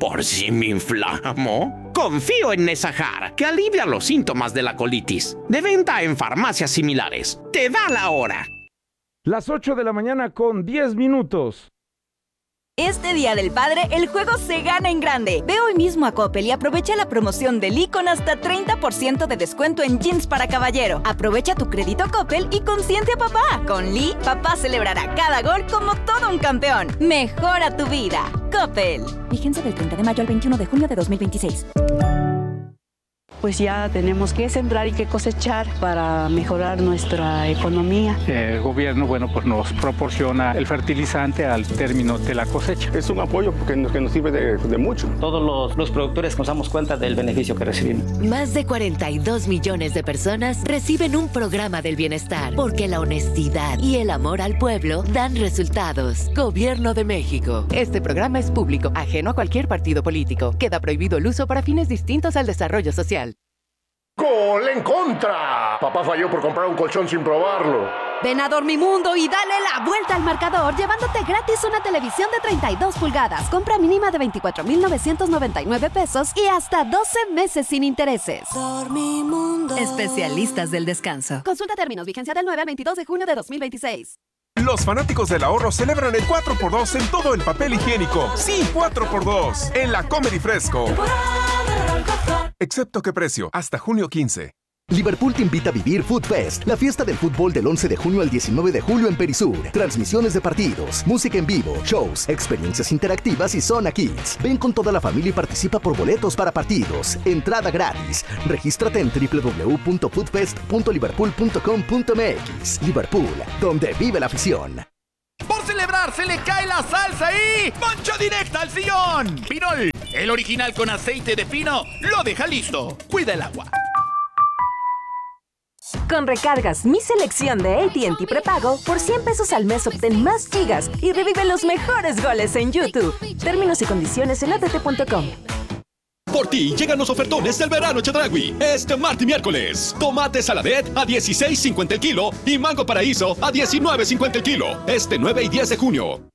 ¿Por si me inflamo? Confío en Nesahar, que alivia los síntomas de la colitis. De venta en farmacias similares. Te da la hora. Las 8 de la mañana con 10 minutos. Este Día del Padre, el juego se gana en grande. Ve hoy mismo a Coppel y aprovecha la promoción de Lee con hasta 30% de descuento en jeans para caballero. Aprovecha tu crédito Coppel y consiente a papá. Con Lee, papá celebrará cada gol como todo un campeón. Mejora tu vida. Coppel. Vigencia del 30 de mayo al 21 de junio de 2026. Pues ya tenemos que sembrar y que cosechar para mejorar nuestra economía. El gobierno, pues nos proporciona el fertilizante al término de la cosecha. Es un apoyo que nos sirve de mucho. Todos los productores nos damos cuenta del beneficio que recibimos. Más de 42 millones de personas reciben un programa del bienestar, porque la honestidad y el amor al pueblo dan resultados. Gobierno de México. Este programa es público, ajeno a cualquier partido político. Queda prohibido el uso para fines distintos al desarrollo social. ¡Gol en contra! Papá falló por comprar un colchón sin probarlo. Ven a Dormimundo y dale la vuelta al marcador llevándote gratis una televisión de 32 pulgadas. Compra mínima de 24,999 pesos y hasta 12 meses sin intereses. Dormimundo. Especialistas del descanso. Consulta términos. Vigencia del 9 al 22 de junio de 2026. Los fanáticos del ahorro celebran el 4x2 en todo el papel higiénico. Sí, 4x2 en la Comedy Fresco. Excepto qué precio, hasta junio 15. Liverpool te invita a vivir Food Fest, la fiesta del fútbol del 11 de junio al 19 de julio en Perisur. Transmisiones de partidos, música en vivo, shows, experiencias interactivas y Zona Kids. Ven con toda la familia y participa por boletos para partidos. Entrada gratis. Regístrate en www.foodfest.liverpool.com.mx. Liverpool, donde vive la afición. Por celebrar se le cae la salsa y ¡mancha directa al sillón! Pinol, el original con aceite de pino, lo deja listo. Cuida el agua. Con recargas Mi Selección de AT&T Prepago, por 100 pesos al mes obtén más gigas y revive los mejores goles en YouTube. Términos y condiciones en att.com. Por ti llegan los ofertones del verano Chedraui. Este martes y miércoles. Tomate Saladet a $16.50 el kilo y mango paraíso a $19.50 el kilo. Este 9 y 10 de junio.